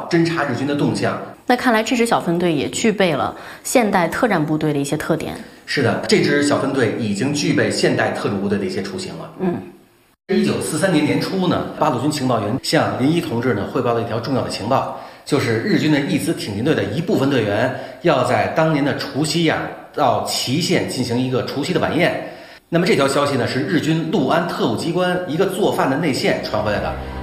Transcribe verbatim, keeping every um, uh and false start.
侦察日军的动向。 那看来这支小分队也具备了现代特战部队的一些特点。 是的，这支小分队已经具备现代特种部队的一些雏形了。 嗯。 一九四三年年初呢，八路军情报员向林一同志呢汇报了一条重要的情报，就是日军的义慈挺进队的一部分队员要在当年的除夕呀到祁县进行一个除夕的晚宴。那么这条消息呢是日军陆安特务机关一个做饭的内线传回来的。